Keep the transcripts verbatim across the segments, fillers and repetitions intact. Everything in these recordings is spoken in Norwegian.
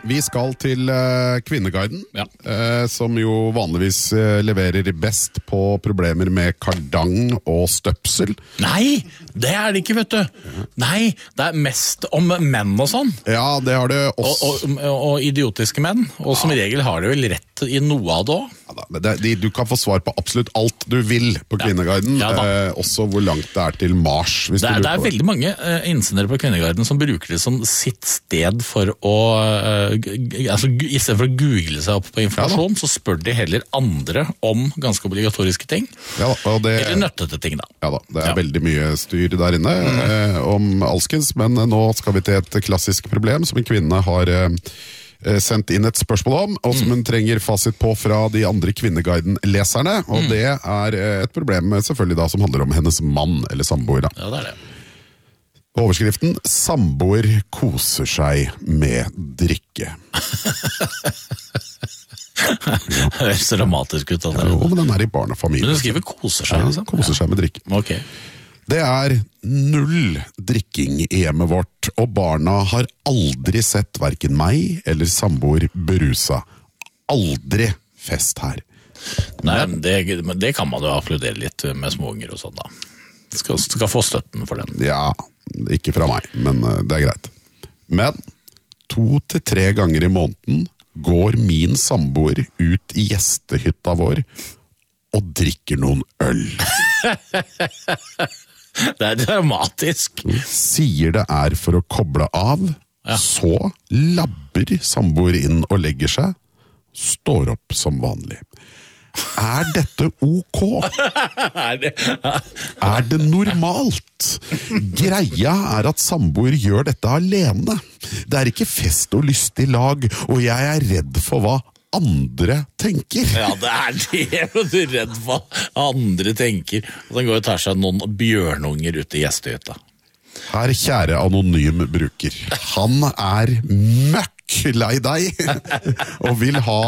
Vi skal til uh, Kvinneguiden, ja. uh, som jo vanligvis uh, leverer best på problemer med kardang og støpsel. Nei, det er det ikke, vet du. Ja. Nei, det er mest om menn og sånn. Ja, det har det også. Og, og, og idiotiske menn, og ja. Som regel har det vel rett i noe av det også. Ja, da, det, de, du kan få svar på absolutt alt du vil på Kvinneguiden, ja. Ja, uh, også hvor langt det er til Mars. Hvis det, er, du det er veldig mange uh, innsendere på Kvinneguiden som bruker det som sitt sted for å uh, altså, i stedet for å google seg opp på informasjon, ja, så spør de heller andre om ganske obligatoriske ting. Ja, og det, eller nøttete ting da. Ja da, det er ja. veldig mye styr der inne mm. eh, om alskens, men nå skal vi til et klassisk problem som en kvinne har eh, sendt inn et spørsmål om, og som hun trenger fasit på fra de andre Kvinneguiden-leserne, og mm. det er et problem selvfølgelig da som handler om hennes mann eller samboer da. Ja, det er det. Overskriften, samboer koser seg med drikke. Det høres dramatisk ut. Ja, jo, men den er i barn og familie. Men du skriver koser seg, liksom? Ja, koser seg med drikke. Ok. Det er null drikking i hjemmet vårt, og barna har aldri sett hverken meg eller samboer berusa. Aldri fest her. Nei, det, det kan man jo applaudere litt med småunger og sånn da. Skal, skal få støtten for den. Ja, ikke fra meg, men det er greit. Men to til tre ganger i måneden går min samboer ut i gjestehytta vår og drikker noen øl. Det er dramatisk. Sier det er for å koble av, ja. Så labber samboer inn og legger seg, står opp som vanlig. Er dette ok? Er det, er det normalt? Greia er at samboer gjør dette alene. Det er ikke fest og lystig lag, og jeg er redd for hva andre tenker. Ja, det er det, og du er redd for hva andre tenker. Og så går og tar seg noen bjørnunger ut i gjestehytta. Her, kjære anonym bruker, han er møkk lei deg og vil ha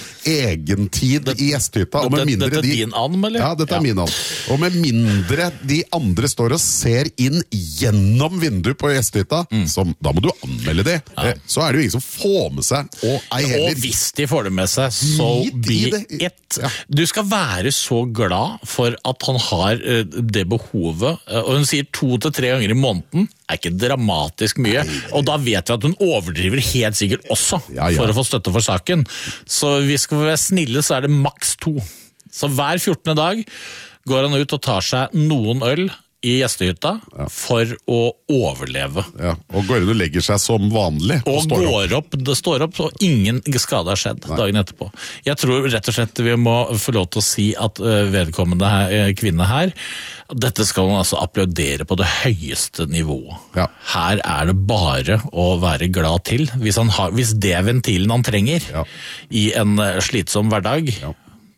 egentid i gjestehytta, og med mindre dette er de, din and, eller? Ja, dette er ja. min and. Og med mindre de andre står og ser inn gjennom vinduet på gjestehytta, mm. som, da må du anmelde det. Ja. Så er det jo ingen som får med seg, og ei heller. Og hvis de får det med seg, so be it. Ja. Du skal være så glad for at han har uh, det behovet, uh, og hun sier to til tre ganger i måneden, er ikke dramatisk mye, og da vet vi at hun overdriver helt sikkert også ja, ja. For å få støtte for saken. Så vi skal være snille, så er det maks to. Så hver fjortende dag går han ut og tar seg noen øl i gjestehytta ja. For å overleve. Ja, og går inn og legger seg som vanlig. Og, og går opp. opp, det står opp, og ingen skade har skjedd Nei. Dagen etterpå. Jeg tror rett og slett vi må få lov til å si at vedkommende her, kvinne her, dette skal man altså applaudere på det høyeste nivået. Ja. Her er det bare å være glad til. Hvis, han har, hvis det er ventilen han trenger ja. I en slitsom hverdag, ja.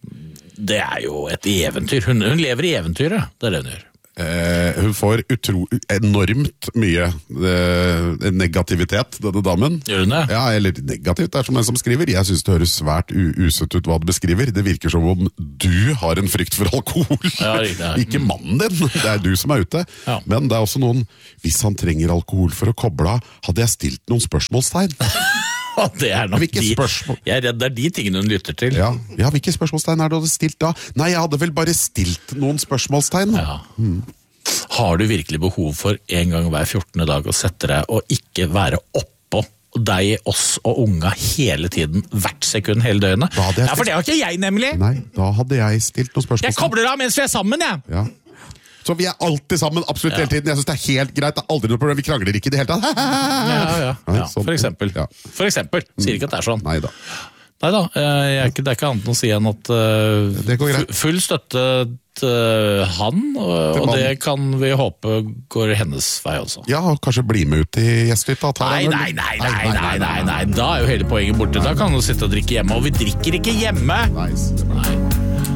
Det er jo et eventyr. Hun, hun lever i eventyret, det er det hun gjør. Eh, hun får utro, enormt mye eh, negativitet, denne damen. Gjør hun det? Ja, eller negativt, det er som en som skriver. Jeg synes det høres svært usett ut hva du beskriver. Det virker som om du har en frykt for alkohol. Ja, ja. Ikke mannen din, det er du som er ute. Ja. Men det er også noen, hvis han trenger alkohol for å koble av, hadde jeg stilt noen spørsmålstegn. Det er nok de, jeg er redd det er de tingene hun lytter til. Ja, ja hvilke spørsmålstegn er det du hadde stilt da? Nei, jeg hadde vel bare stilt noen spørsmålstegn. Ja. Mm. Har du virkelig behov for en gang hver fjortende dag å sette deg og ikke være oppå deg, oss og unga hele tiden, hvert sekund, hele døgnet? Ja, for det har ikke jeg nemlig. Nei, da hadde jeg stilt noen spørsmålstegn. Jeg kobler av mens vi er sammen, jeg. Ja. Så vi er alltid sammen, absolutt ja. Hele tiden. Jeg synes det er helt greit, det er aldri noe problem, vi krangler ikke i det hele tatt. Ja, ja, ja. Sånn. For eksempel. Ja. For eksempel, sier ikke at det er sånn. Neida. Neida, jeg er ikke, det er ikke annet å si enn at uh, full støtte til han, og, og det kan vi håpe går hennes vei også. Ja, og kanskje bli med ut i gjestehytta. Nei, nei, nei, nei, nei, nei, nei, da er jo hele poenget borte. Da kan du sitte og drikke hjemme, og vi drikker ikke hjemme. Nice. Nei.